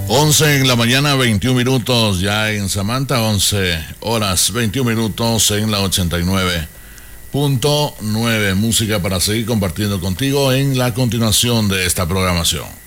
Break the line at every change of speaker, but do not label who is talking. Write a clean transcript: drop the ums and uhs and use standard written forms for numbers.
11 en la mañana, 21 minutos ya en Samantha, 11 horas, 21 minutos en la 89.9. Música para seguir compartiendo contigo en la continuación de esta programación.